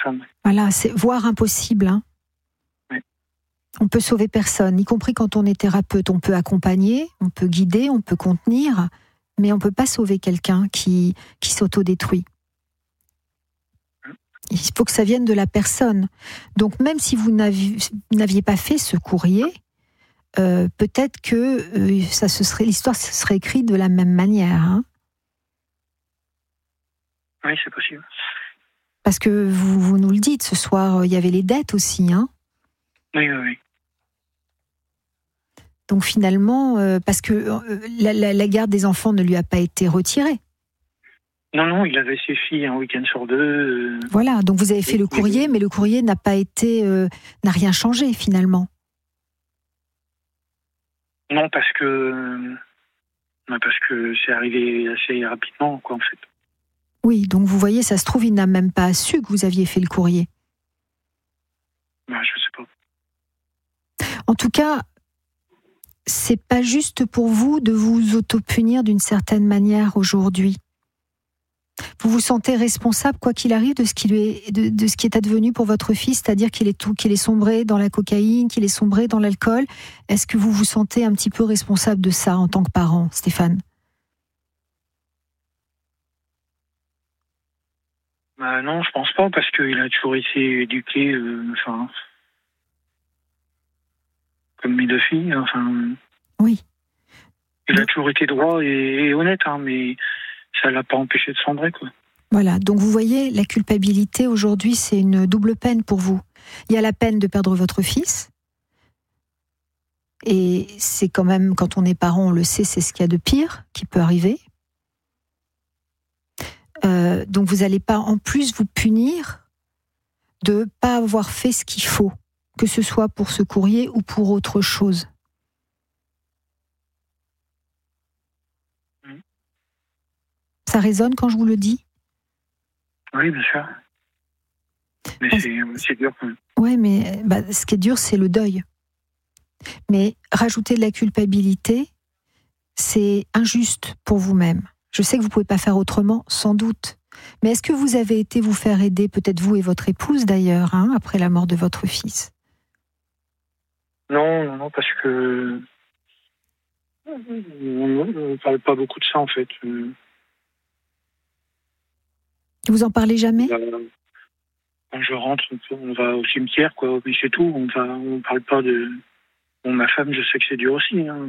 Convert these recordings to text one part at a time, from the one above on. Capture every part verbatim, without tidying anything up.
personne. Voilà, c'est voire impossible. Hein. Oui. On peut sauver personne, y compris quand on est thérapeute. On peut accompagner, on peut guider, on peut contenir, mais on ne peut pas sauver quelqu'un qui, qui s'autodétruit. Il faut que ça vienne de la personne. Donc même si vous n'aviez, n'aviez pas fait ce courrier, euh, peut-être que euh, ça se serait, l'histoire se serait écrite de la même manière. Hein. Oui, c'est possible. Parce que vous, vous nous le dites, ce soir, il y avait les dettes aussi. Hein. Oui, oui, oui. Donc finalement, euh, parce que euh, la, la, la garde des enfants ne lui a pas été retirée. Non, non, il avait ses filles un week-end sur deux. Euh... Voilà, donc vous avez fait le courrier, mais le courrier n'a pas été, euh, n'a rien changé finalement. Non, parce que, parce que c'est arrivé assez rapidement, quoi, en fait. Oui, donc vous voyez, ça se trouve, il n'a même pas su que vous aviez fait le courrier. Ben, je sais pas. En tout cas, c'est pas juste pour vous de vous auto-punir d'une certaine manière aujourd'hui. Vous vous sentez responsable, quoi qu'il arrive, de ce qui lui est, de, de ce qui est advenu pour votre fils, c'est-à-dire qu'il est tout, qu'il est sombré dans la cocaïne, qu'il est sombré dans l'alcool. Est-ce que vous vous sentez un petit peu responsable de ça en tant que parent, Stéphane ? Bah non, je pense pas, parce qu'il a toujours été éduqué, euh, enfin, comme mes deux filles, enfin. Oui. Il a toujours été droit et, et honnête, hein, mais ça l'a pas empêché de sombrer, quoi. Voilà, donc vous voyez, la culpabilité aujourd'hui, c'est une double peine pour vous. Il y a la peine de perdre votre fils, et c'est quand même, quand on est parent, on le sait, c'est ce qu'il y a de pire qui peut arriver. Euh, donc vous n'allez pas en plus vous punir de ne pas avoir fait ce qu'il faut, que ce soit pour ce courrier ou pour autre chose. Mmh. Ça résonne quand je vous le dis ? Oui, bien sûr. Mais Parce... c'est, c'est dur quand même. Oui, mais bah, ce qui est dur, c'est le deuil. Mais rajouter de la culpabilité, c'est injuste pour vous-même. Je sais que vous ne pouvez pas faire autrement, sans doute. Mais est-ce que vous avez été vous faire aider, peut-être vous et votre épouse d'ailleurs, hein, après la mort de votre fils ? Non, non, non, parce que on ne parle pas beaucoup de ça, en fait. Vous en parlez jamais ? Quand je rentre, on va au cimetière, quoi, mais c'est tout. On va, on parle pas de... Bon, ma femme, je sais que c'est dur aussi, hein.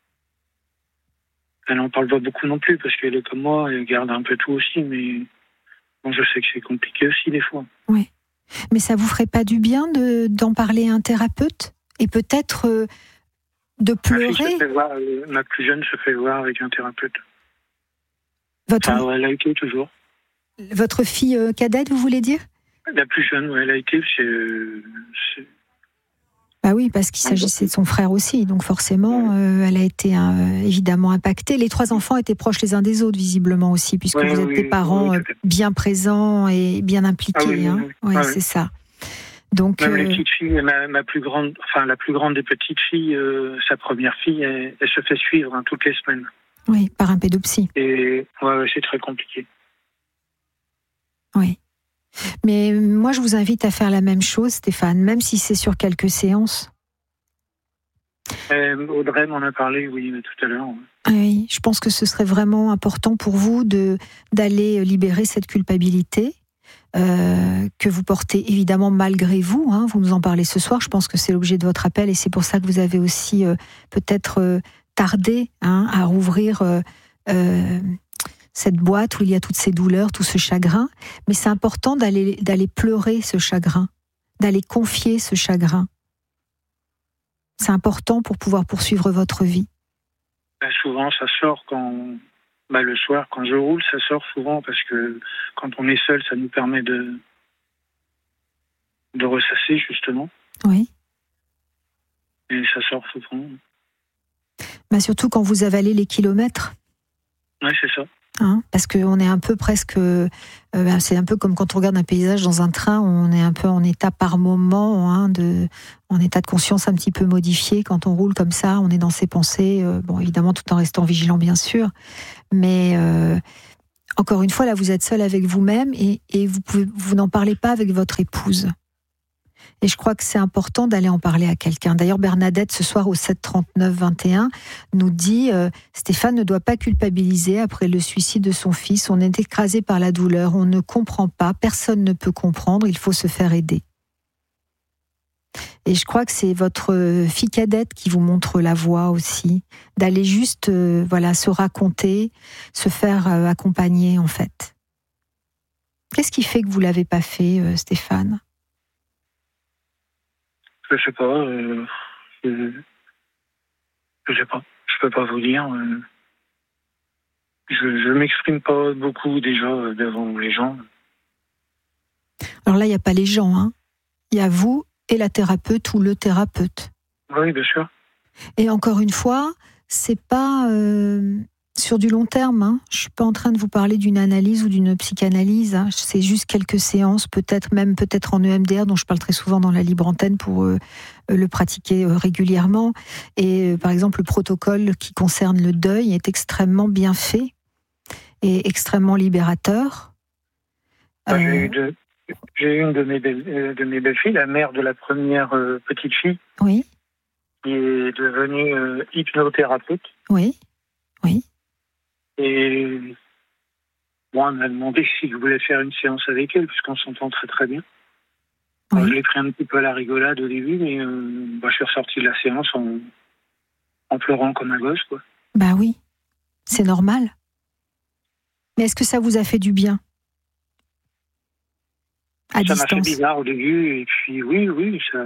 Elle n'en parle pas beaucoup non plus, parce qu'elle est comme moi, elle garde un peu tout aussi, mais bon, je sais que c'est compliqué aussi des fois. Oui, mais ça vous ferait pas du bien de, d'en parler à un thérapeute ? Et peut-être euh, de pleurer ? Ma, fille se fait voir, euh, ma plus jeune se fait voir avec un thérapeute. Votre, enfin, elle a été toujours. Votre fille euh, cadette, vous voulez dire ? La plus jeune, ouais, elle a été, c'est... Euh, c'est... Bah oui, parce qu'il s'agissait de son frère aussi, donc forcément, euh, elle a été euh, évidemment impactée. Les trois enfants étaient proches les uns des autres, visiblement aussi, puisque ouais, vous êtes oui, des parents oui, bien présents et bien impliqués. Ah oui, hein. oui, oui. Ouais, ah c'est oui. ça. Donc, même euh... les petites filles, ma, ma plus grande, enfin la plus grande des petites filles, euh, sa première fille, elle, elle se fait suivre hein, toutes les semaines. Oui, par un pédopsie. Et ouais, ouais, c'est très compliqué. Oui. Mais moi, je vous invite à faire la même chose, Stéphane, même si c'est sur quelques séances. Euh, Audrey m'en a parlé, oui, tout à l'heure. Oui, je pense que ce serait vraiment important pour vous de, d'aller libérer cette culpabilité euh, que vous portez évidemment malgré vous. Hein, vous nous en parlez ce soir, je pense que c'est l'objet de votre appel et c'est pour ça que vous avez aussi euh, peut-être euh, tardé hein, à rouvrir... Euh, euh, cette boîte où il y a toutes ces douleurs, tout ce chagrin, mais c'est important d'aller, d'aller pleurer ce chagrin, d'aller confier ce chagrin. C'est important pour pouvoir poursuivre votre vie. Ben souvent, ça sort quand, ben le soir, quand je roule, ça sort souvent parce que quand on est seul, ça nous permet de, de ressasser, justement. Oui. Et ça sort souvent. Ben surtout quand vous avalez les kilomètres. Oui, c'est ça. Hein, parce qu'on est un peu presque, euh, c'est un peu comme quand on regarde un paysage dans un train, on est un peu en état par moment, hein, de, en état de conscience un petit peu modifié. Quand on roule comme ça, on est dans ses pensées, euh, bon évidemment tout en restant vigilant bien sûr, mais euh, Encore une fois, là, vous êtes seul avec vous-même et, et vous, pouvez, vous n'en parlez pas avec votre épouse. Et je crois que c'est important d'aller en parler à quelqu'un. D'ailleurs, Bernadette, ce soir au sept trente-neuf vingt et un, nous dit euh, « Stéphane ne doit pas culpabiliser après le suicide de son fils. On est écrasé par la douleur, on ne comprend pas, personne ne peut comprendre, il faut se faire aider. » Et je crois que c'est votre fille cadette qui vous montre la voie aussi, d'aller juste euh, voilà, se raconter, se faire euh, accompagner en fait. Qu'est-ce qui fait que vous ne l'avez pas fait, euh, Stéphane ? Je sais pas. Euh, je, je sais pas. Je peux pas vous dire. Euh, je, je m'exprime pas beaucoup déjà euh, devant les gens. Alors là, il n'y a pas les gens, hein. Il y a vous et la thérapeute ou le thérapeute. Oui, bien sûr. Et encore une fois, c'est pas euh, sur du long terme. Hein. Je suis pas en train de vous parler d'une analyse ou d'une psychanalyse. Hein. C'est juste quelques séances, peut-être même peut-être en E M D R, dont je parle très souvent dans la libre antenne pour euh, le pratiquer euh, régulièrement. Et euh, par exemple, le protocole qui concerne le deuil est extrêmement bien fait et extrêmement libérateur. Euh... J'ai eu deux. J'ai une de mes, belles, de mes belles-filles, la mère de la première euh, petite fille, oui. qui est devenue euh, hypnothérapeute. Oui, oui. Et moi, elle m'a demandé si je voulais faire une séance avec elle, puisqu'on s'entend très très bien. Oui. Alors, je l'ai pris un petit peu à la rigolade au début, mais euh, bah, je suis ressorti de la séance en, en pleurant comme un gosse, quoi. Bah oui, c'est normal. Mais est-ce que ça vous a fait du bien ? À ça distance. M'a fait bizarre au début, et puis oui, oui, ça...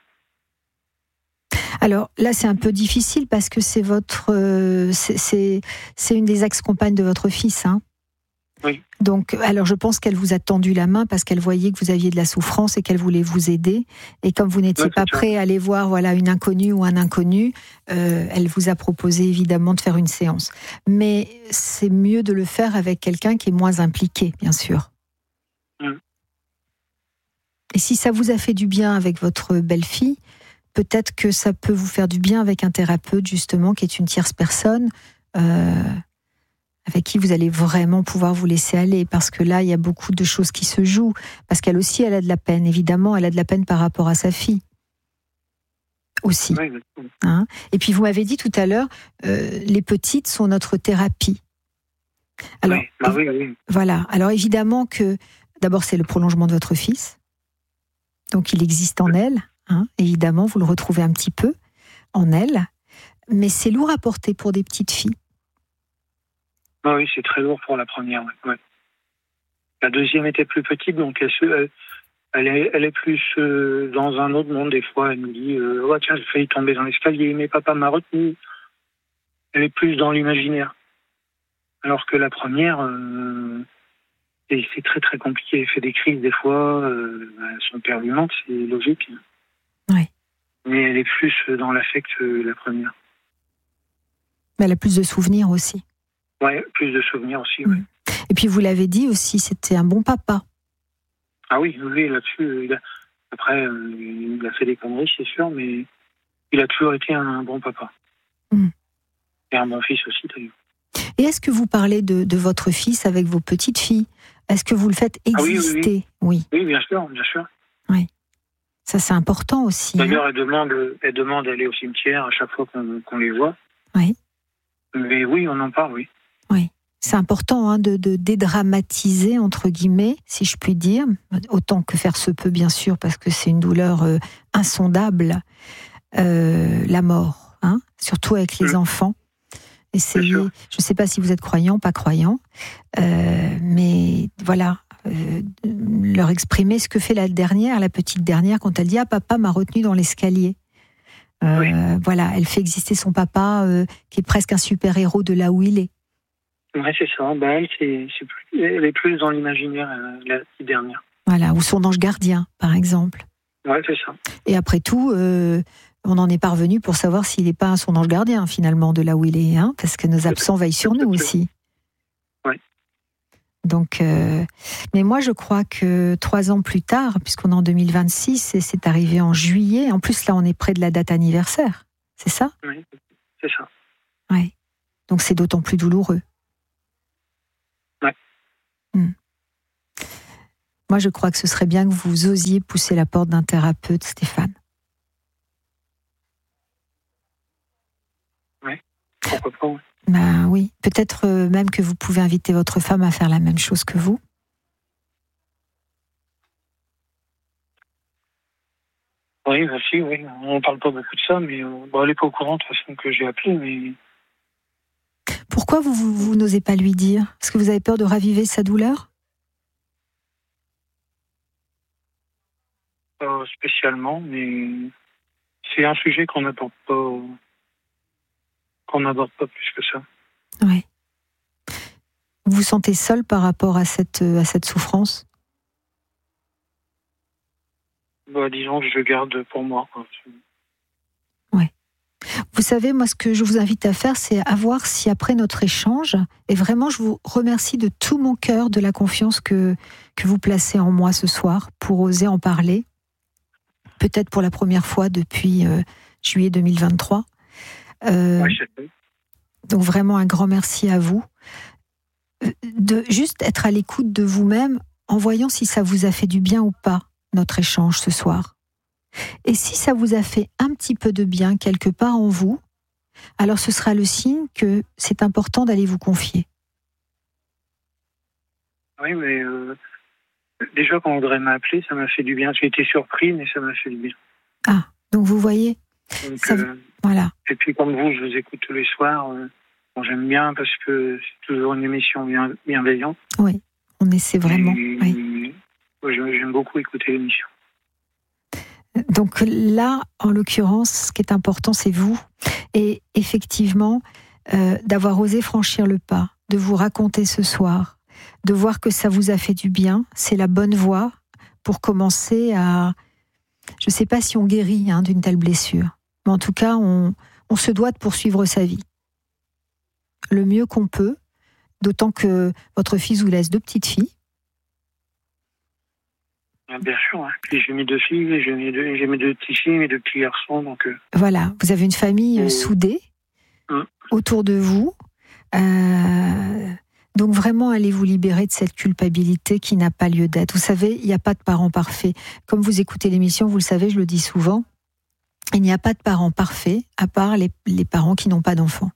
Alors là, c'est un peu difficile parce que c'est votre, euh, c'est, c'est, c'est une des ex-compagnes de votre fils, hein. Oui. Donc, alors je pense qu'elle vous a tendu la main parce qu'elle voyait que vous aviez de la souffrance et qu'elle voulait vous aider. Et comme vous n'étiez ouais, pas prêt à aller voir, voilà, une inconnue ou un inconnu, euh, elle vous a proposé évidemment de faire une séance. Mais c'est mieux de le faire avec quelqu'un qui est moins impliqué, bien sûr. Mm. Et si ça vous a fait du bien avec votre belle-fille, peut-être que ça peut vous faire du bien avec un thérapeute, justement, qui est une tierce personne, euh, avec qui vous allez vraiment pouvoir vous laisser aller. Parce que là, il y a beaucoup de choses qui se jouent. Parce qu'elle aussi, elle a de la peine. Évidemment, elle a de la peine par rapport à sa fille. Aussi. Oui, hein. Et puis, vous m'avez dit tout à l'heure, euh, les petites sont notre thérapie. Alors, oui. Ah, oui, oui. Voilà. Alors, évidemment que, d'abord, c'est le prolongement de votre fils. Donc, il existe en elle, hein, évidemment, vous le retrouvez un petit peu en elle, mais c'est lourd à porter pour des petites filles. Ah oui, c'est très lourd pour la première. Ouais. La deuxième était plus petite, donc elle, elle, elle, est, elle est plus euh, dans un autre monde. Des fois, elle nous dit euh, « Oh tiens, j'ai failli tomber dans l'escalier, mais papa m'a retenu. » Elle est plus dans l'imaginaire. Alors que la première... Euh, Et c'est très très compliqué. Elle fait des crises des fois. Euh, son père lui manque, c'est logique. Oui. Mais elle est plus dans l'affect que la première. Mais elle a plus de souvenirs aussi. Oui, plus de souvenirs aussi. Mmh. Ouais. Et puis vous l'avez dit aussi, c'était un bon papa. Ah oui, lui là-dessus, il a... après euh, il a fait des conneries, c'est sûr, mais il a toujours été un bon papa. Mmh. Et un bon fils aussi, d'ailleurs. Et est-ce que vous parlez de, de votre fils avec vos petites filles ? Est-ce que vous le faites exister ? Ah oui, oui, oui. oui. Oui, bien sûr, bien sûr. Oui. Ça, c'est important aussi. D'ailleurs, hein. elle demande, elle demande d'aller au cimetière à chaque fois qu'on, qu'on les voit. Oui. Mais oui, on en parle, oui. Oui. C'est important hein, de, de dédramatiser, entre guillemets, si je puis dire, autant que faire se peut, bien sûr, parce que c'est une douleur euh, insondable, euh, la mort, hein, surtout avec les mmh. enfants. Essayez, je ne sais pas si vous êtes croyant, pas croyant, euh, mais voilà, euh, leur exprimer ce que fait la dernière, la petite dernière, quand elle dit « Ah, papa m'a retenu dans l'escalier euh, ». Oui. Voilà, elle fait exister son papa, euh, qui est presque un super-héros de là où il est. Oui, c'est ça. Ben, elle, c'est, c'est plus, elle est plus dans l'imaginaire, euh, la petite dernière. Voilà, ou son ange gardien, par exemple. Oui, c'est ça. Et après tout... Euh, on en est parvenu pour savoir s'il n'est pas son ange gardien, finalement, de là où il est, hein, parce que nos absents veillent sur nous aussi. Oui. Donc, euh, mais moi, je crois que trois ans plus tard, puisqu'on est en deux mille vingt-six, et c'est arrivé en juillet, en plus, là, on est près de la date anniversaire, c'est ça ? Oui, c'est ça. Oui. Donc, c'est d'autant plus douloureux. Oui. Hmm. Moi, je crois que ce serait bien que vous osiez pousser la porte d'un thérapeute, Stéphane. Oui, pourquoi pas. Oui. Ben oui, peut-être même que vous pouvez inviter votre femme à faire la même chose que vous. Oui, bah si, oui. On ne parle pas beaucoup de ça, mais euh, bon, elle n'est pas au courant de toute façon que j'ai appelé, mais... Pourquoi vous, vous, vous n'osez pas lui dire ? Est-ce que vous avez peur de raviver sa douleur ? Pas spécialement, mais c'est un sujet qu'on n'aborde pas, qu'on n'aborde pas plus que ça. Oui. Vous vous sentez seul par rapport à cette, à cette souffrance ? Bah, disons que je garde pour moi. Oui. Vous savez, moi, ce que je vous invite à faire, c'est à voir si après notre échange, et vraiment, je vous remercie de tout mon cœur de la confiance que, que vous placez en moi ce soir pour oser en parler, peut-être pour la première fois depuis euh, juillet deux mille vingt-trois. Euh, Oui, c'est vrai. donc vraiment un grand merci à vous. De juste être à l'écoute de vous-même en voyant si ça vous a fait du bien ou pas, notre échange ce soir. Et si ça vous a fait un petit peu de bien quelque part en vous, alors ce sera le signe que c'est important d'aller vous confier. Oui, mais euh, déjà quand Audrey m'a appelé, ça m'a fait du bien. J'ai été surpris, mais ça m'a fait du bien. Ah, donc vous voyez, Donc, ça, euh, voilà. Et puis comme vous, je vous écoute tous les soirs. Euh, bon, j'aime bien parce que c'est toujours une émission bien, bienveillante. Oui, on essaie vraiment. Et, Oui. ouais, j'aime beaucoup écouter l'émission. Donc là, en l'occurrence, ce qui est important, c'est vous. Et effectivement, euh, d'avoir osé franchir le pas, de vous raconter ce soir, de voir que ça vous a fait du bien, c'est la bonne voie pour commencer à... Je ne sais pas si on guérit hein, d'une telle blessure, mais en tout cas, on, on se doit de poursuivre sa vie le mieux qu'on peut, d'autant que votre fils vous laisse deux petites filles. Bien sûr, hein. Puis j'ai mes deux filles, j'ai mes deux, j'ai mes deux petits filles, mes deux petits garçons, donc. Euh... Voilà, vous avez une famille euh, soudée mmh. autour de vous. Euh, donc vraiment, allez vous libérer de cette culpabilité qui n'a pas lieu d'être. Vous savez, il n'y a pas de parents parfaits. Comme vous écoutez l'émission, vous le savez, je le dis souvent, il n'y a pas de parents parfaits à part les, les parents qui n'ont pas d'enfants.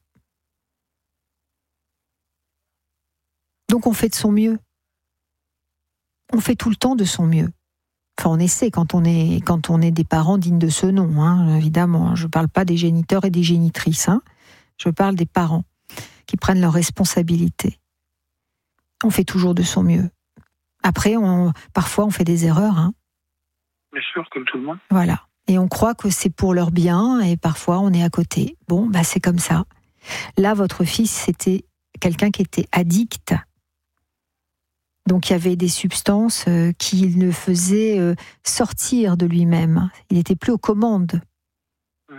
Donc on fait de son mieux. On fait tout le temps de son mieux. Enfin, on essaie quand on est, quand on est des parents dignes de ce nom, hein, évidemment. Je ne parle pas des géniteurs et des génitrices. Hein. Je parle des parents qui prennent leurs responsabilités. On fait toujours de son mieux. Après, on, parfois, on fait des erreurs. Hein. Bien sûr, comme tout le monde. Voilà. Et on croit que c'est pour leur bien et parfois, on est à côté. Bon, bah, c'est comme ça. Là, votre fils, c'était quelqu'un qui était addict. Donc il y avait des substances euh, qui le faisaient euh, sortir de lui-même. Il n'était plus aux commandes. Mmh.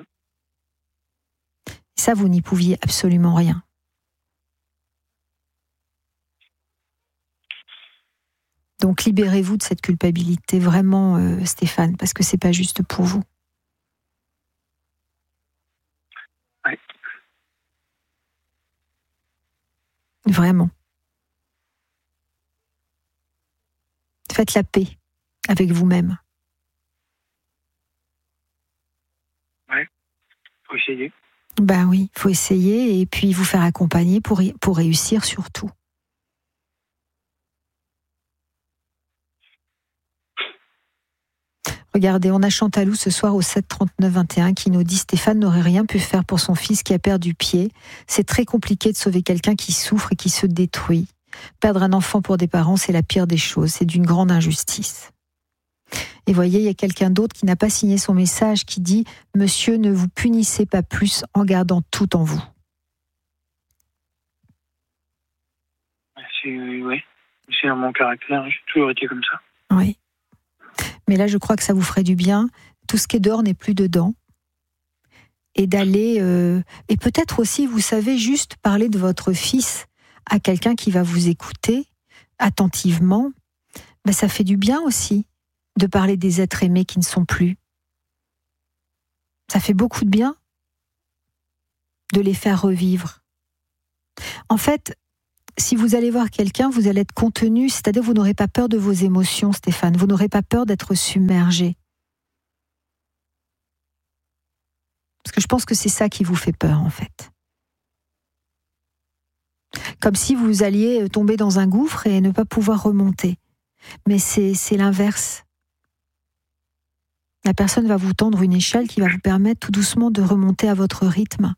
Ça, vous n'y pouviez absolument rien. Donc libérez-vous de cette culpabilité, vraiment, euh, Stéphane, parce que c'est pas juste pour vous. Oui. Vraiment. Faites la paix avec vous-même. Oui, faut essayer. Ben oui, il faut essayer et puis vous faire accompagner pour, pour réussir surtout. Regardez, on a Chantalou ce soir au sept trente-neuf vingt et un qui nous dit « Stéphane n'aurait rien pu faire pour son fils qui a perdu pied. C'est très compliqué de sauver quelqu'un qui souffre et qui se détruit. Perdre un enfant pour des parents, c'est la pire des choses. C'est d'une grande injustice. » Et voyez, il y a quelqu'un d'autre qui n'a pas signé son message qui dit « Monsieur, ne vous punissez pas plus en gardant tout en vous. » C'est, oui, c'est dans mon caractère. J'ai toujours été comme ça. Oui. Mais là, je crois que ça vous ferait du bien. Tout ce qui est dehors n'est plus dedans. Et d'aller... Euh, et peut-être aussi, vous savez, juste parler de votre fils à quelqu'un qui va vous écouter attentivement. Ben, ça fait du bien aussi de parler des êtres aimés qui ne sont plus. Ça fait beaucoup de bien de les faire revivre. En fait, si vous allez voir quelqu'un, vous allez être contenu, c'est-à-dire vous n'aurez pas peur de vos émotions, Stéphane, vous n'aurez pas peur d'être submergé. Parce que je pense que c'est ça qui vous fait peur, en fait. Comme si vous alliez tomber dans un gouffre et ne pas pouvoir remonter. Mais c'est, c'est l'inverse. La personne va vous tendre une échelle qui va vous permettre tout doucement de remonter à votre rythme.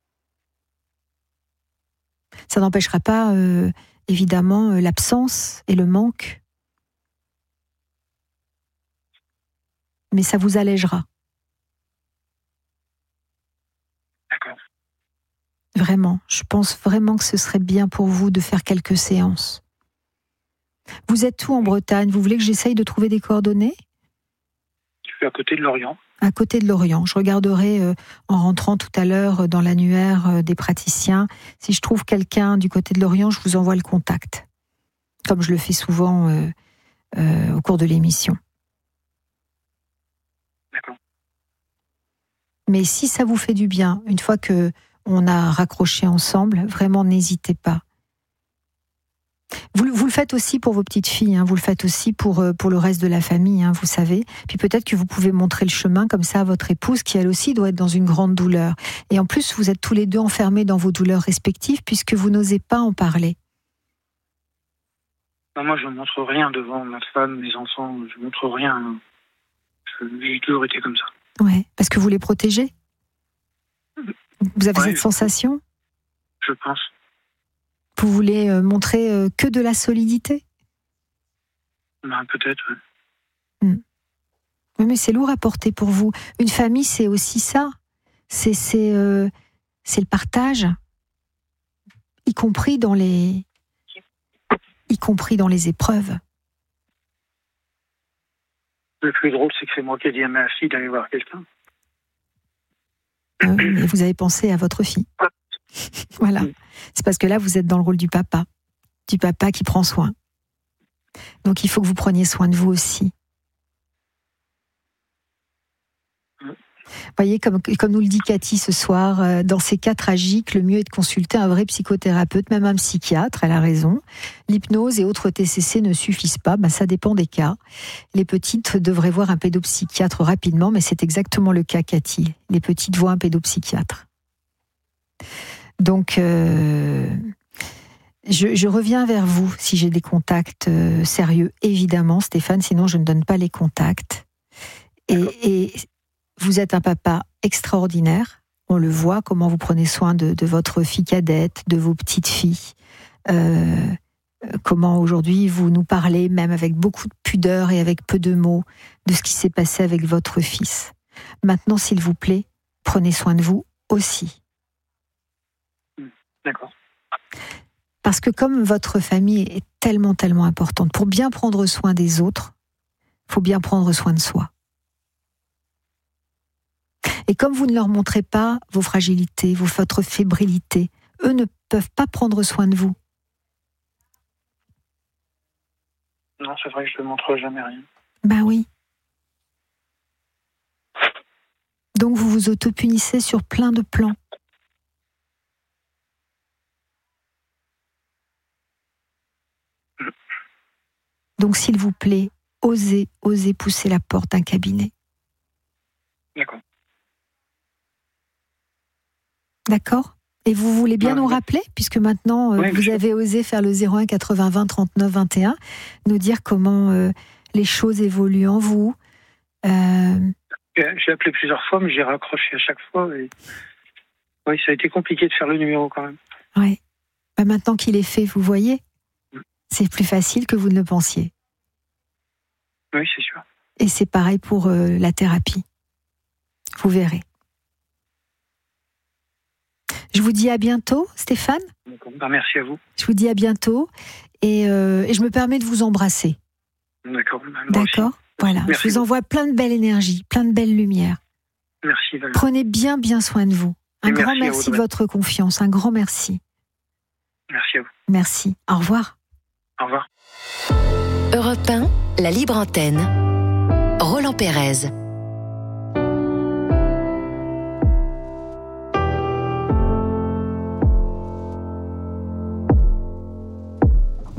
Ça n'empêchera pas, euh, évidemment, euh, l'absence et le manque. Mais ça vous allégera. D'accord. Vraiment, je pense vraiment que ce serait bien pour vous de faire quelques séances. Vous êtes où en Bretagne ? Vous voulez que j'essaye de trouver des coordonnées ? Je suis à côté de Lorient. À côté de Lorient. Je regarderai euh, en rentrant tout à l'heure dans l'annuaire euh, des praticiens. Si je trouve quelqu'un du côté de Lorient, je vous envoie le contact. Comme je le fais souvent euh, euh, au cours de l'émission. D'accord. Mais si ça vous fait du bien, une fois que on a raccroché ensemble, vraiment n'hésitez pas. Vous, vous le faites aussi pour vos petites filles, hein, vous le faites aussi pour, pour le reste de la famille, hein, vous savez. Puis peut-être que vous pouvez montrer le chemin comme ça à votre épouse, qui elle aussi doit être dans une grande douleur. Et en plus, vous êtes tous les deux enfermés dans vos douleurs respectives, puisque vous n'osez pas en parler. Non, moi, je ne montre rien devant ma femme, mes enfants, je ne montre rien. Je, j'ai toujours été comme ça. Ouais, parce que vous les protégez ? Vous avez Ouais, cette sensation ? Je pense. Vous voulez euh, montrer euh, que de la solidité ? Ben, peut-être, oui. Hmm. Oui, mais c'est lourd à porter pour vous. Une famille, c'est aussi ça. C'est, c'est, euh, c'est le partage, y compris dans les, y compris dans les épreuves. Le plus drôle, c'est que c'est moi qui ai dit à ma fille d'aller voir quelqu'un. Euh, mais vous avez pensé à votre fille. Voilà. C'est parce que là, vous êtes dans le rôle du papa. Du papa qui prend soin. Donc, il faut que vous preniez soin de vous aussi. Vous voyez, comme, comme nous le dit Cathy ce soir, euh, dans ces cas tragiques, le mieux est de consulter un vrai psychothérapeute, même un psychiatre, elle a raison. L'hypnose et autres T C C ne suffisent pas, ben, ça dépend des cas. Les petites devraient voir un pédopsychiatre rapidement, mais c'est exactement le cas, Cathy. Les petites voient un pédopsychiatre. Donc, euh, je, je reviens vers vous si j'ai des contacts euh, sérieux, évidemment, Stéphane, sinon je ne donne pas les contacts. Et, et vous êtes un papa extraordinaire. On le voit, comment vous prenez soin de, de votre fille cadette, de vos petites filles. Euh, comment aujourd'hui vous nous parlez, même avec beaucoup de pudeur et avec peu de mots, de ce qui s'est passé avec votre fils. Maintenant, s'il vous plaît, prenez soin de vous aussi. D'accord. Parce que comme votre famille est tellement, tellement importante, pour bien prendre soin des autres, il faut bien prendre soin de soi. Et comme vous ne leur montrez pas vos fragilités, vos, votre fébrilité, eux ne peuvent pas prendre soin de vous. Non, c'est vrai que je ne montrerai jamais rien. Ben oui. Donc vous vous autopunissez sur plein de plans. Donc s'il vous plaît, osez, osez pousser la porte d'un cabinet. D'accord. D'accord ? Et vous voulez bien ouais, nous ouais. rappeler, puisque maintenant euh, Ouais, vous bien avez osé faire le zéro un quatre-vingts vingt trente-neuf vingt et un, nous dire comment euh, les choses évoluent en vous. Euh... J'ai appelé plusieurs fois, mais j'ai raccroché à chaque fois. Et... Oui, ça a été compliqué de faire le numéro quand même. Oui. Ben, maintenant qu'il est fait, vous voyez, Mm. c'est plus facile que vous ne le pensiez. Oui, c'est sûr. Et c'est pareil pour euh, la thérapie. Vous verrez. Je vous dis à bientôt, Stéphane. Ben, merci à vous. Je vous dis à bientôt. Et, euh, et je me permets de vous embrasser. D'accord. Ben, moi D'accord ? aussi. Voilà. Merci Je vous beaucoup. envoie plein de belle énergie, plein de belles lumières. Merci, Valérie. Prenez bien, bien soin de vous. Un Et grand merci à merci de Audrey. votre confiance. Un grand merci. Merci à vous. Merci. Au revoir. Au revoir. Europe un, la libre antenne. Roland Pérez.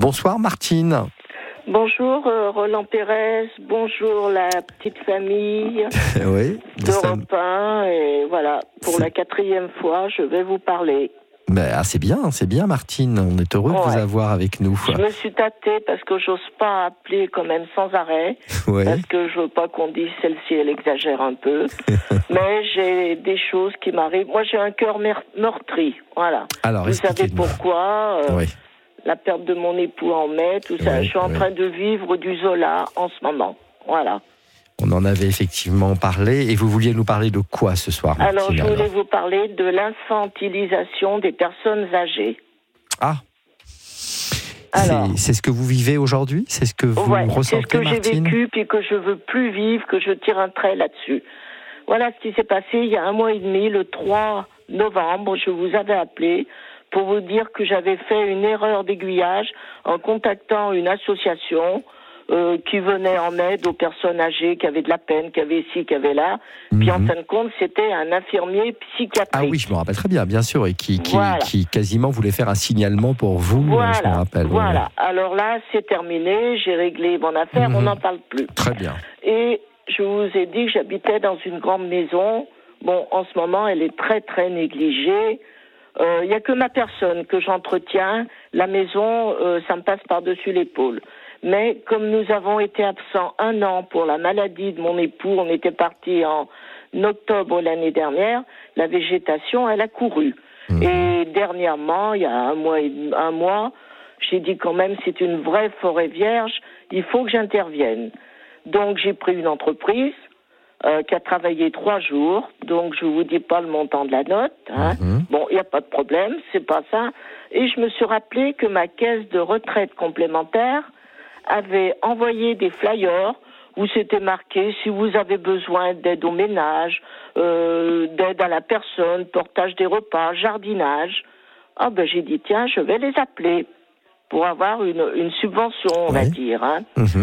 Bonsoir Martine. Bonjour euh, Roland Pérez, bonjour la petite famille oui, d'Europe un, et voilà, pour c'est... la quatrième fois, je vais vous parler. Ben, ah, c'est bien, c'est bien Martine, on est heureux ouais. de vous avoir avec nous. Je me suis tâtée parce que j'ose pas appeler quand même sans arrêt, ouais. parce que je veux pas qu'on dise celle-ci elle exagère un peu, mais j'ai des choses qui m'arrivent. Moi j'ai un cœur meurtri, voilà. Alors, vous savez pourquoi euh, oui. La perte de mon époux en mai, tout ça. Oui, je suis en oui. train de vivre du Zola en ce moment, voilà. On en avait effectivement parlé, et vous vouliez nous parler de quoi ce soir, Martine? Alors, je voulais alors. vous parler de l'infantilisation des personnes âgées. Ah alors, c'est, c'est ce que vous vivez aujourd'hui? C'est ce que vous ouais, ressentez, c'est ce que Martine? j'ai vécu, puis que je veux plus vivre, que je tire un trait là-dessus. Voilà ce qui s'est passé il y a un mois et demi, le trois novembre, je vous avais appelé pour vous dire que j'avais fait une erreur d'aiguillage en contactant une association Euh, qui venait en aide aux personnes âgées qui avaient de la peine, qui avaient ici, qui avaient là. Mmh. Puis en fin de compte, c'était un infirmier psychiatrique. Ah oui, je me rappelle très bien, bien sûr, et qui, qui, voilà. qui quasiment voulait faire un signalement pour vous, voilà. je me rappelle. Voilà, ouais. Alors là, c'est terminé, j'ai réglé mon affaire, mmh. on n'en parle plus. Très bien. Et je vous ai dit que j'habitais dans une grande maison. Bon, en ce moment, elle est très, très négligée. Il euh, n'y a que ma personne que j'entretiens. La maison, euh, ça me passe par-dessus l'épaule. Mais comme nous avons été absents un an pour la maladie de mon époux, on était partis en octobre l'année dernière, la végétation, elle a couru. Mmh. Et dernièrement, il y a un mois, un mois, j'ai dit quand même, c'est une vraie forêt vierge, il faut que j'intervienne. Donc j'ai pris une entreprise euh, qui a travaillé trois jours, donc je vous dis pas le montant de la note. Hein. Mmh. Bon, il n'y a pas de problème, c'est pas ça. Et je me suis rappelé que ma caisse de retraite complémentaire avait envoyé des flyers où c'était marqué si vous avez besoin d'aide au ménage, euh, d'aide à la personne, portage des repas, jardinage. Ah ben j'ai dit tiens, je vais les appeler pour avoir une, une subvention, on ouais. va dire. Hein. Mmh.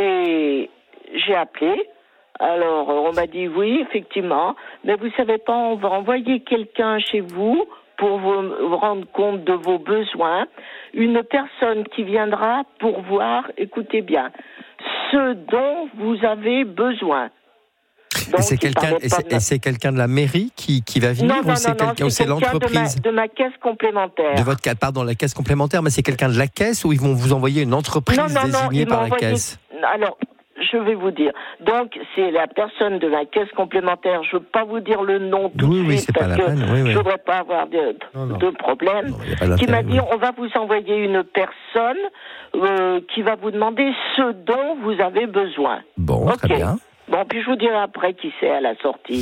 Et j'ai appelé. Alors on m'a dit oui, effectivement, mais vous savez pas, on va envoyer quelqu'un chez vous pour vous rendre compte de vos besoins, une personne qui viendra pour voir, écoutez bien, ce dont vous avez besoin. Donc, et, c'est quelqu'un, et, c'est, ma... et c'est quelqu'un de la mairie qui, qui va venir non, non, ou c'est, non, quelqu'un, non, ou c'est, c'est l'entreprise de ma, de ma caisse complémentaire. De votre pardon, la caisse complémentaire, mais c'est quelqu'un de la caisse ou ils vont vous envoyer une entreprise non, non, désignée non, par la envoyé... caisse? Alors, je vais vous dire. Donc, c'est la personne de la caisse complémentaire. Je ne veux pas vous dire le nom tout oui, de oui, suite parce que oui, oui. je ne voudrais pas avoir de, non, non. de problème. Non, qui m'a dit, oui. on va vous envoyer une personne euh, qui va vous demander ce dont vous avez besoin. Bon, okay. Très bien. Bon, puis je vous dirai après qui c'est à la sortie.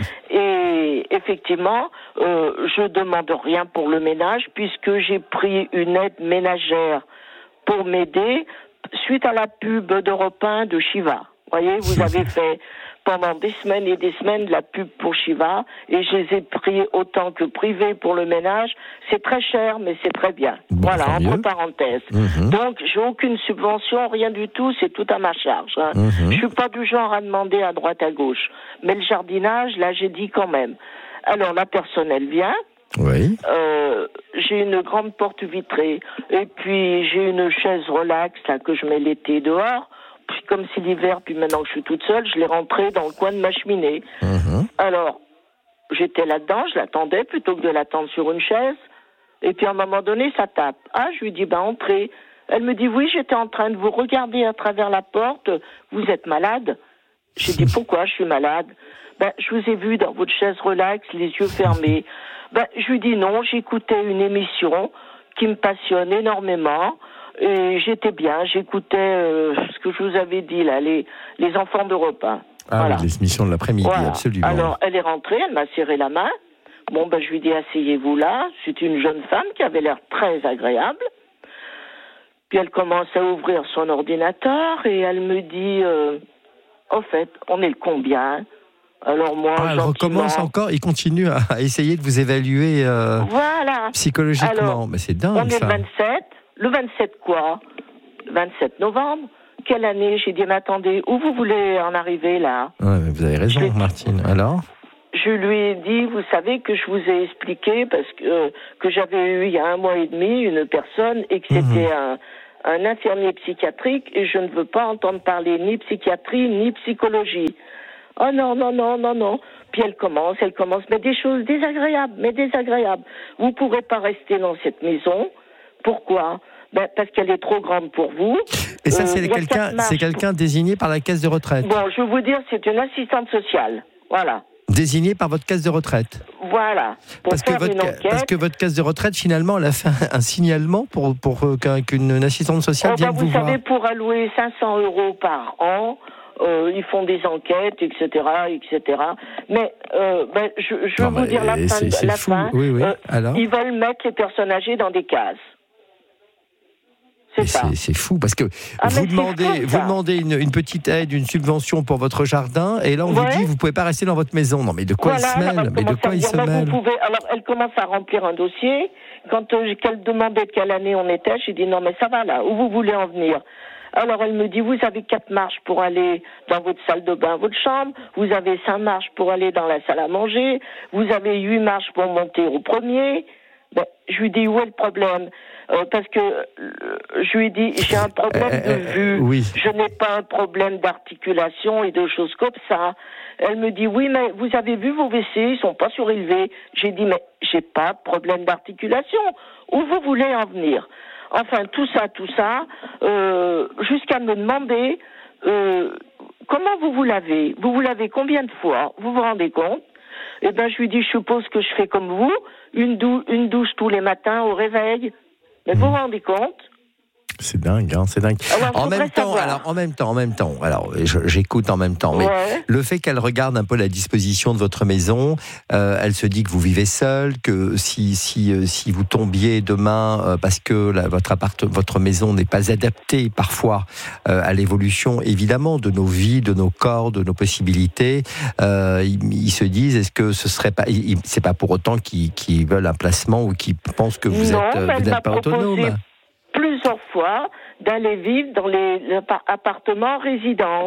Et effectivement, euh, je ne demande rien pour le ménage puisque j'ai pris une aide ménagère pour m'aider suite à la pub d'Europe un de Shiva. Vous voyez, vous avez fait pendant des semaines et des semaines de la pub pour Shiva et je les ai pris autant que privé pour le ménage. C'est très cher, mais c'est très bien. Bon, voilà, entre mieux. parenthèses. Mmh. Donc, j'ai aucune subvention, rien du tout, c'est tout à ma charge. Hein. Mmh. Je suis pas du genre à demander à droite à gauche. Mais le jardinage, là, j'ai dit quand même. Alors, la personne, elle vient. Oui. Euh, j'ai une grande porte vitrée et puis j'ai une chaise relax là que je mets l'été dehors. Puis comme c'est l'hiver, puis maintenant que je suis toute seule, je l'ai rentrée dans le coin de ma cheminée. Mmh. Alors j'étais là-dedans, je l'attendais plutôt que de l'attendre sur une chaise. Et puis à un moment donné, ça tape. Ah, je lui dis bah entrez. Elle me dit oui, j'étais en train de vous regarder à travers la porte. Vous êtes malade? J'ai dit pourquoi je suis malade? Ben je vous ai vu dans votre chaise relax, les yeux fermés. Ben, je lui dis non, j'écoutais une émission qui me passionne énormément et j'étais bien, j'écoutais euh, ce que je vous avais dit là, les, les enfants d'Europe un. Ah voilà. Oui, les émissions de l'après-midi, voilà. Absolument. Alors, elle est rentrée, elle m'a serré la main. Bon, ben, je lui dis asseyez-vous là. C'est une jeune femme qui avait l'air très agréable. Puis elle commence à ouvrir son ordinateur et elle me dit euh, au fait, on est le combien? Alors moi, ah, elle recommence encore, il continue à essayer de vous évaluer euh, voilà. psychologiquement. Alors, mais c'est dingue, on est ça. le vingt-sept. Le vingt-sept quoi? Le vingt-sept novembre. Quelle année? J'ai dit, mais attendez, où vous voulez en arriver là? Ouais, mais vous avez raison, je Martine. Alors? Je lui ai dit, vous savez que je vous ai expliqué parce que, euh, que j'avais eu il y a un mois et demi une personne et que c'était mmh. un, un infirmier psychiatrique et je ne veux pas entendre parler ni psychiatrie ni psychologie. Oh non, non, non, non, non. Puis elle commence, elle commence, mais des choses désagréables, mais désagréables. Vous ne pourrez pas rester dans cette maison. Pourquoi ? Ben, parce qu'elle est trop grande pour vous. Et ça, c'est euh, quelqu'un, c'est quelqu'un désigné par la caisse de retraite. Bon, je vais vous dire, c'est une assistante sociale. Voilà. Désigné par votre caisse de retraite. Voilà. Pour parce, faire que votre, une enquête, parce que votre caisse de retraite, finalement, elle a fait un, un signalement pour, pour euh, qu'une assistante sociale oh, vienne ben, vous, vous voir. Vous savez, pour allouer cinq cents euros par an, euh, ils font des enquêtes, et cetera, et cetera. Mais euh, ben, je, je non, veux vous dire la fin. C'est, c'est la fou. fin Oui, oui. Euh, Alors ils veulent mettre les personnes âgées dans des cases. C'est, ça. c'est, c'est fou parce que ah, vous demandez, fou, vous demandez une, une petite aide, une subvention pour votre jardin, et là on ouais. vous dit vous pouvez pas rester dans votre maison. Non, mais de quoi voilà, il se mêle Mais de quoi il se mêle vous pouvez... Alors elle commence à remplir un dossier. Quand euh, qu'elle demandait de quelle année on était, j'ai dit non mais ça va là. Où vous voulez en venir ? Alors elle me dit vous avez quatre marches pour aller dans votre salle de bain, votre chambre. Vous avez cinq marches pour aller dans la salle à manger. Vous avez huit marches pour monter au premier. Ben, je lui dis où est le problème ? Euh, parce que euh, je lui ai dit j'ai un problème de euh, vue, euh, oui. je n'ai pas un problème d'articulation et de choses comme ça. Elle me dit oui mais vous avez vu vos W C, ils sont pas surélevés. J'ai dit mais j'ai pas de problème d'articulation. Où vous voulez en venir ? Enfin tout ça, tout ça, euh, jusqu'à me demander euh, comment vous vous lavez. Vous vous lavez combien de fois ? Vous vous rendez compte ? Eh ben je lui dis je suppose que je fais comme vous, une, dou- une douche tous les matins au réveil. Mais vous vous rendez compte ? C'est dingue, hein, c'est dingue. Alors, en même temps, savoir. alors en même temps, en même temps. Alors, je, j'écoute en même temps. Mais ouais. le fait qu'elle regarde un peu la disposition de votre maison, euh, elle se dit que vous vivez seul, que si si euh, si vous tombiez demain euh, parce que la, votre appart, votre maison n'est pas adaptée parfois euh, à l'évolution, évidemment, de nos vies, de nos corps, de nos possibilités, euh, ils, ils se disent est-ce que ce serait pas, ils, c'est pas pour autant qu'ils, qu'ils veulent un placement ou qu'ils pensent que vous non, êtes euh, vous n'êtes pas autonome. Plusieurs fois d'aller vivre dans les, les appartements résidences.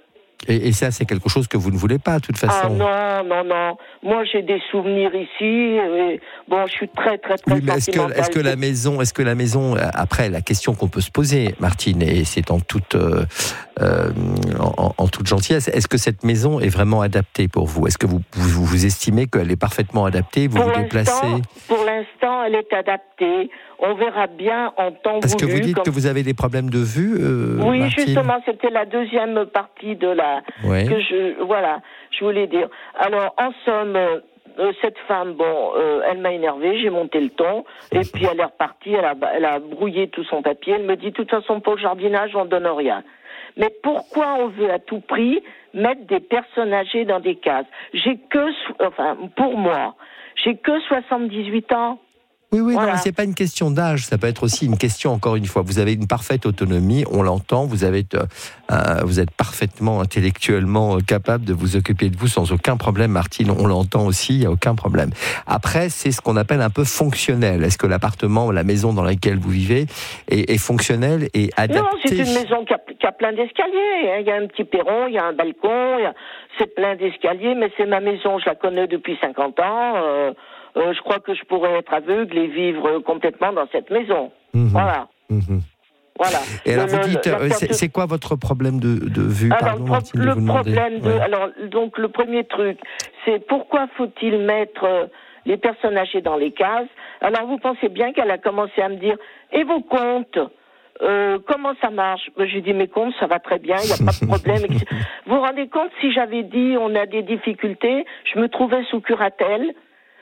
Et, et ça, c'est quelque chose que vous ne voulez pas, de toute façon. Ah non, non, non. Moi, j'ai des souvenirs ici. Et, bon, je suis très, très, très oui, mais est-ce que, est-ce que la maison, est-ce que la maison, après, la question qu'on peut se poser, Martine, et c'est en toute, euh, euh, en, en toute gentillesse, est-ce que cette maison est vraiment adaptée pour vous ? Est-ce que vous, vous, vous estimez qu'elle est parfaitement adaptée ? Vous pour vous déplacez ? Pour l'instant, elle est adaptée. On verra bien en temps Parce voulu. Parce que vous dites comme... que vous avez des problèmes de vue, euh, Oui, Martine. Justement, c'était la deuxième partie de la... Oui. Que je, voilà, je voulais dire. Alors, en somme, euh, cette femme, bon, euh, elle m'a énervée, j'ai monté le ton, et puis elle est repartie, elle a, elle a brouillé tout son papier, elle me dit, de toute façon, pour le jardinage, on ne donne rien. Mais pourquoi on veut à tout prix mettre des personnes âgées dans des cases ? J'ai que, enfin, pour moi, j'ai que soixante-dix-huit ans. Oui, oui, voilà. non, mais c'est pas une question d'âge, ça peut être aussi une question, encore une fois, vous avez une parfaite autonomie, on l'entend, vous, avez, euh, euh, vous êtes parfaitement intellectuellement capable de vous occuper de vous sans aucun problème, Martine, on l'entend aussi, il n'y a aucun problème. Après, c'est ce qu'on appelle un peu fonctionnel. Est-ce que l'appartement ou la maison dans laquelle vous vivez est, est fonctionnel et adapté ? Non, c'est une maison qui a, qui a plein d'escaliers, il y a un petit perron, il y a un balcon, il y a, c'est plein d'escaliers, mais c'est ma maison, je la connais depuis cinquante ans, euh, Euh, je crois que je pourrais être aveugle et vivre complètement dans cette maison. Mmh. Voilà. Mmh. Voilà. Et alors, le, vous dites, le, c'est, c'est quoi votre problème de, de vue ? Alors, Pardon, le, pro- Martine, le de vous problème de, ouais. alors, donc, le premier truc, c'est pourquoi faut-il mettre euh, les personnes âgées dans les cases ? Alors, vous pensez bien qu'elle a commencé à me dire, et vos comptes ? Euh, comment ça marche ? ben, J'ai dit mes comptes, ça va très bien, il n'y a pas de problème. Vous vous rendez compte, si j'avais dit on a des difficultés, je me trouvais sous curatelle.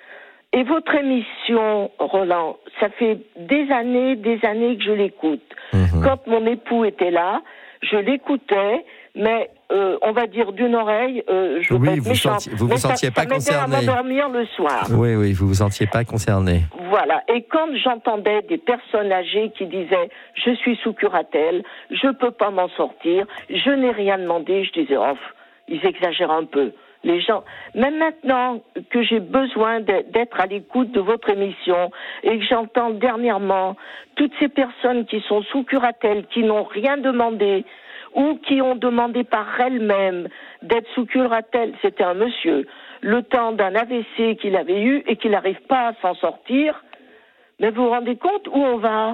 Et votre émission, Roland, ça fait des années, des années que je l'écoute. Mmh. Quand mon époux était là, je l'écoutais, mais euh, on va dire d'une oreille, euh, je oui, vais être vous méchante, sentiez, vous vous mais sentiez ça, pas ça concerné. m'aidait à m'endormir le soir. Oui, oui, vous vous sentiez pas concerné. Voilà. Et quand j'entendais des personnes âgées qui disaient « je suis sous curatelle, je peux pas m'en sortir, je n'ai rien demandé », je disais « oh, ils exagèrent un peu ». Les gens, même maintenant que j'ai besoin d'être à l'écoute de votre émission et que j'entends dernièrement toutes ces personnes qui sont sous curatelle, qui n'ont rien demandé ou qui ont demandé par elles-mêmes d'être sous curatelle, c'était un monsieur, le temps d'un A V C qu'il avait eu et qu'il n'arrive pas à s'en sortir, mais vous vous rendez compte où on va ?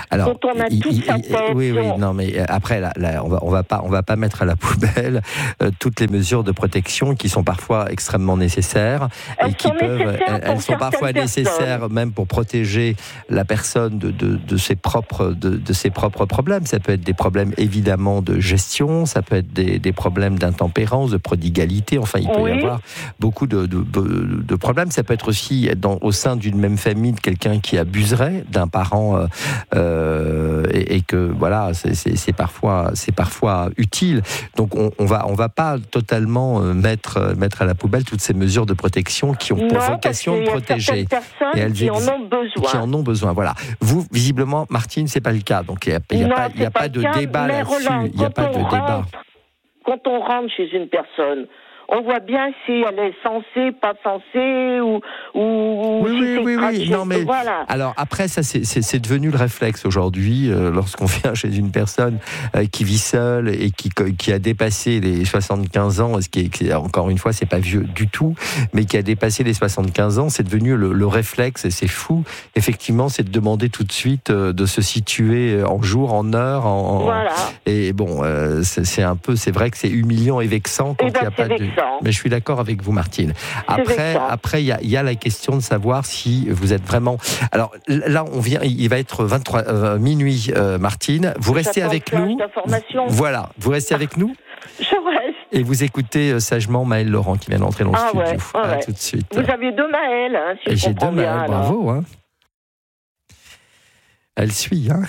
Alors, quand on a il, toute il, sa il, tête. oui, oui, on... non, mais après, là, là, on va, on va pas, on va pas mettre à la poubelle euh, toutes les mesures de protection qui sont parfois extrêmement nécessaires elles et qui sont peuvent, nécessaires elles, elles sont parfois personnes. nécessaires même pour protéger la personne de, de, de ses propres, de, de ses propres problèmes. Ça peut être des problèmes évidemment de gestion, ça peut être des, des problèmes d'intempérance, de prodigalité. Enfin, il peut oui. y avoir beaucoup de, de, de, de problèmes. Ça peut être aussi dans, au sein d'une même famille de quelqu'un qui abuserait d'un parent euh, euh, et, et que voilà, c'est, c'est, c'est parfois, c'est parfois utile. Donc on, on va, on va pas totalement mettre, mettre à la poubelle toutes ces mesures de protection qui ont pour non, vocation de protéger. Et elles qui en ont besoin. Qui en ont besoin. Voilà. Vous, visiblement, Martine, c'est pas le cas. Donc il n'y a, y a, non, pas, y a pas, pas de cas, débat là-dessus. Il n'y a pas de rentre, débat. Quand on rentre chez une personne, on voit bien si elle est censée, pas censée, ou, ou oui, si oui, c'est oui, craché. oui. Non, mais voilà. Alors après, ça c'est, c'est, c'est devenu le réflexe aujourd'hui euh, lorsqu'on vient chez une personne euh, qui vit seule et qui, qui a dépassé les soixante-quinze ans, ce qui est, qui est encore une fois, c'est pas vieux du tout, mais qui a dépassé les soixante-quinze ans, c'est devenu le, le réflexe et c'est fou. Effectivement, c'est de demander tout de suite euh, de se situer en jour, en heure, en, voilà. Et bon, euh, c'est, c'est un peu, c'est vrai que c'est humiliant et vexant quand il ben, n'y a pas vexant. de. Mais je suis d'accord avec vous, Martine. Après, après, il y a, y a la question de savoir si vous êtes vraiment. Alors là, on vient, il va être vingt-trois euh, minuit, euh, Martine. Vous restez avec nous. Voilà, vous restez avec nous. Je reste. Et vous écoutez euh, sagement Maëlle Laurent qui vient d'entrer dans le ah studio. Ouais, ouais, à ouais. tout de suite. Vous avez deux Maëlle, hein, si Et je j'ai deux bien, Maëlle, bravo. Hein. Elle suit, hein.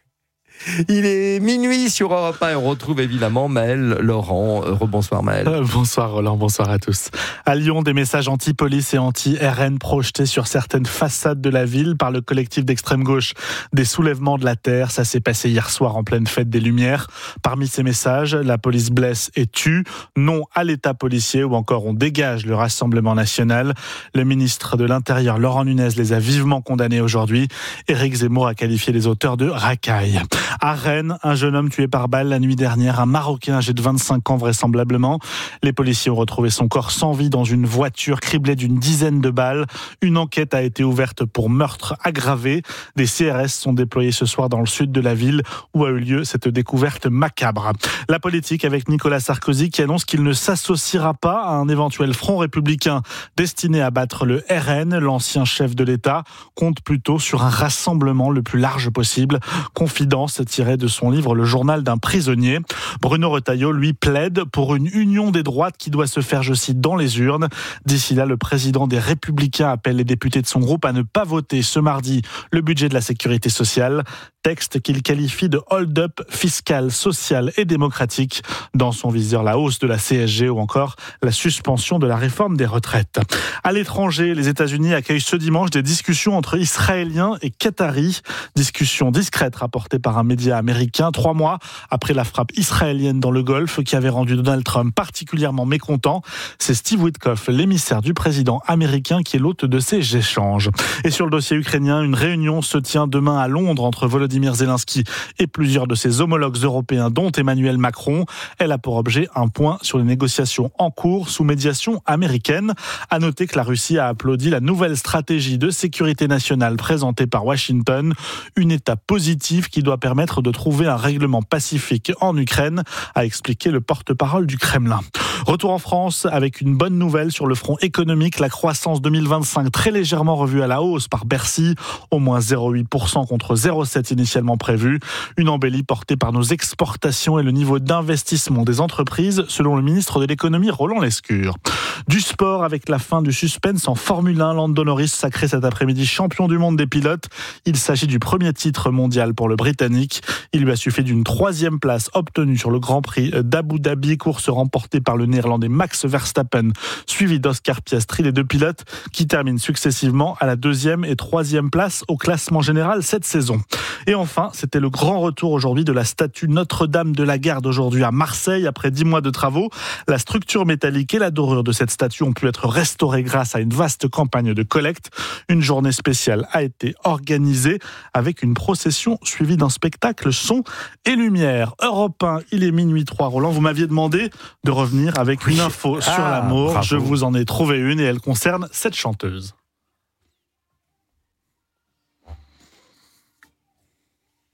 Il est minuit sur Europe un et on retrouve évidemment Maëlle Laurent. Rebonsoir Maëlle. Euh, bonsoir Roland, bonsoir à tous. À Lyon, des messages anti-police et anti-R N projetés sur certaines façades de la ville par le collectif d'extrême gauche des Soulèvements de la Terre. Ça s'est passé hier soir en pleine fête des Lumières. Parmi ces messages, la police blesse et tue, non à l'état policier ou encore on dégage le Rassemblement national. Le ministre de l'Intérieur Laurent Nunez les a vivement condamnés aujourd'hui. Éric Zemmour a qualifié les auteurs de racailles. À Rennes, un jeune homme tué par balle la nuit dernière, un Marocain âgé de vingt-cinq ans vraisemblablement. Les policiers ont retrouvé son corps sans vie dans une voiture criblée d'une dizaine de balles. Une enquête a été ouverte pour meurtre aggravé. Des C R S sont déployés ce soir dans le sud de la ville où a eu lieu cette découverte macabre. La politique avec Nicolas Sarkozy qui annonce qu'il ne s'associera pas à un éventuel front républicain destiné à battre le R N. L'ancien chef de l'État compte plutôt sur un rassemblement le plus large possible. Confidence tiré de son livre Le journal d'un prisonnier. Bruno Retailleau, lui, plaide pour une union des droites qui doit se faire, je cite, dans les urnes. D'ici là, le président des Républicains appelle les députés de son groupe à ne pas voter ce mardi le budget de la sécurité sociale. Texte qu'il qualifie de hold-up fiscal, social et démocratique. Dans son viseur, la hausse de la C S G ou encore la suspension de la réforme des retraites. À l'étranger, les États-Unis accueillent ce dimanche des discussions entre Israéliens et Qataris. Discussions discrètes rapportées par un média américain, trois mois après la frappe israélienne dans le Golfe qui avait rendu Donald Trump particulièrement mécontent. C'est Steve Witkoff, l'émissaire du président américain, qui est l'hôte de ces échanges. Et sur le dossier ukrainien, une réunion se tient demain à Londres entre Volodymyr Zelensky et plusieurs de ses homologues européens, dont Emmanuel Macron. Elle a pour objet un point sur les négociations en cours sous médiation américaine. À noter que la Russie a applaudi la nouvelle stratégie de sécurité nationale présentée par Washington, une étape positive qui doit permettre de trouver un règlement pacifique en Ukraine, a expliqué le porte-parole du Kremlin. Retour en France avec une bonne nouvelle sur le front économique, la croissance deux mille vingt-cinq très légèrement revue à la hausse par Bercy, au moins zéro virgule huit pour cent contre zéro virgule sept pour cent initialement prévu. Une embellie portée par nos exportations et le niveau d'investissement des entreprises, selon le ministre de l'économie Roland Lescure. Du sport avec la fin du suspense en Formule un, Lando Norris sacré cet après-midi champion du monde des pilotes. Il s'agit du premier titre mondial pour le Britannique. Il lui a suffi d'une troisième place obtenue sur le Grand Prix d'Abu Dhabi, course remportée par le Néerlandais Max Verstappen, suivi d'Oscar Piastri, les deux pilotes qui terminent successivement à la deuxième et troisième place au classement général cette saison. Et enfin, c'était le grand retour aujourd'hui de la statue Notre-Dame de la Garde aujourd'hui à Marseille après dix mois de travaux. La structure métallique et la dorure de cette statue ont pu être restaurées grâce à une vaste campagne de collecte. Une journée spéciale a été organisée avec une procession suivie d'un spectacle son et lumière. Europe un, il est minuit trois. Roland, vous m'aviez demandé de revenir avec une info ah, sur l'amour. Bravo. Je vous en ai trouvé une et elle concerne cette chanteuse.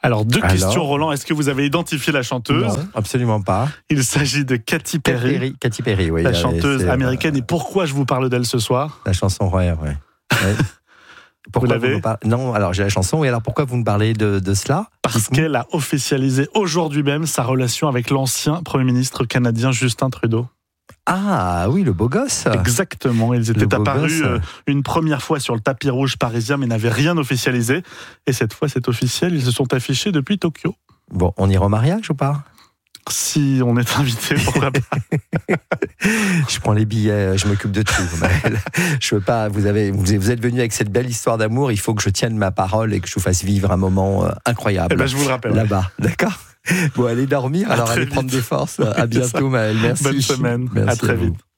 Alors, deux Alors questions, Roland. Est-ce que vous avez identifié la chanteuse ? Non, absolument pas. Il s'agit de Katy Perry, Perry, Katy Perry, oui. la chanteuse c'est, américaine. euh, Et pourquoi je vous parle d'elle ce soir ? La chanson Rare, oui. Ouais. Pourquoi Vous l'avez ? nous par... Non, alors j'ai la chanson. Et alors pourquoi vous me parlez de, de cela ? Parce qu'elle a officialisé aujourd'hui même sa relation avec l'ancien Premier ministre canadien Justin Trudeau. Ah oui, le beau gosse. Exactement, ils étaient beau apparus gosse. euh, une première fois sur le tapis rouge parisien mais n'avaient rien officialisé. Et cette fois c'est officiel, ils se sont affichés depuis Tokyo. Bon, on ira au mariage ou pas ? Si on est invité, pourquoi pas ? Je prends les billets, je m'occupe de tout. Je veux pas. Vous avez, vous êtes venu avec cette belle histoire d'amour. Il faut que je tienne ma parole et que je vous fasse vivre un moment incroyable. Eh ben, je vous le rappelle. Là-bas, d'accord ? Bon, allez dormir. À Alors, très allez vite. prendre des forces. À bientôt, Maëlle. Merci. Bonne semaine. Merci à très à vous. vite.